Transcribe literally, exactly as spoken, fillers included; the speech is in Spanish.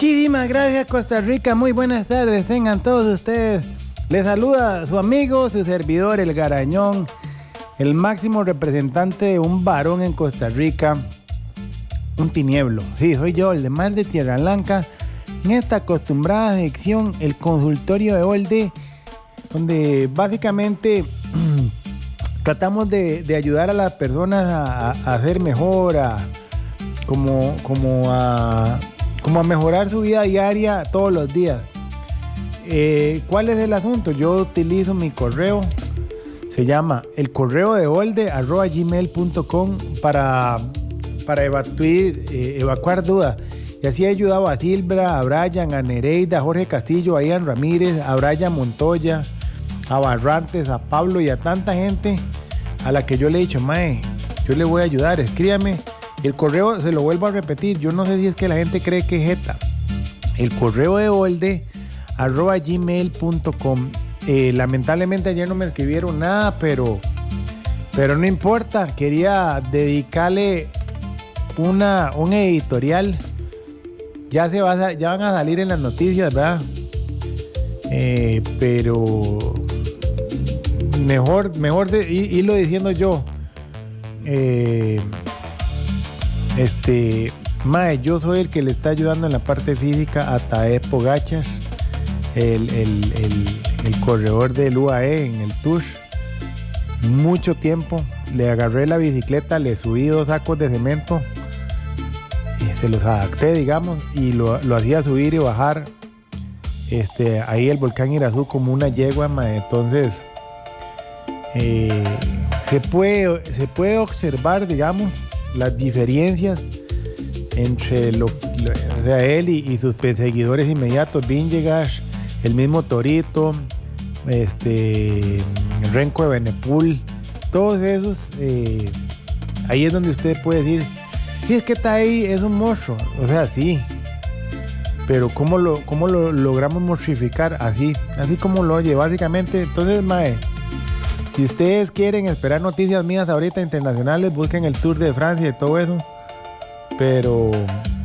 Muchísimas gracias, Costa Rica. Muy buenas tardes, tengan todos ustedes. Les saluda su amigo, su servidor, el Garañón, el máximo representante de un varón en Costa Rica, un tinieblo. Sí, soy yo, el de Mar de Tierra Blanca, en esta acostumbrada sección, el consultorio de Olde, donde básicamente tratamos de, de ayudar a las personas a, a, a ser mejor, a, como, como, a, como a mejorar su vida diaria todos los días. Eh, ¿Cuál es el asunto? Yo utilizo mi correo, se llama el correo de olde arroba gmail punto com para, para evacuar, eh, evacuar dudas. Y así he ayudado a Silvia, a Brian, a Nereida, a Jorge Castillo, a Ian Ramírez, a Brian Montoya, a Barrantes, a Pablo y a tanta gente a la que yo le he dicho, mae, yo le voy a ayudar, escríbame. El correo, se lo vuelvo a repetir, yo no sé si es que la gente cree que es jeta. El correo de olde arroba gmail punto com. Eh, lamentablemente ayer no me escribieron nada, pero, pero no importa, quería dedicarle una, un editorial. Ya, se va a, ya van a salir en las noticias, ¿verdad? Eh, pero mejor, mejor de, irlo diciendo yo. Eh, este, mae, yo soy el que le está ayudando en la parte física a Tae Pogachar, el, el, el, el corredor del U A E en el Tour. Mucho tiempo. Le agarré la bicicleta, le subí dos sacos de cemento, se los adapté, digamos, y lo, lo hacía subir y bajar este, ahí el volcán Irazú como una yegua, ma. Entonces eh, se, puede, se puede observar, digamos, las diferencias entre lo, lo, o sea, él y, y sus perseguidores inmediatos, Vingegaard, el mismo Torito, este, Renko de Benepul, todos esos, eh, ahí es donde usted puede decir, sí, es que está ahí, es un monstruo. O sea, sí. Pero ¿cómo lo, cómo lo logramos mortificar? Así, así como lo oye, básicamente. Entonces, mae, si ustedes quieren esperar noticias mías ahorita internacionales, busquen el Tour de Francia y todo eso. Pero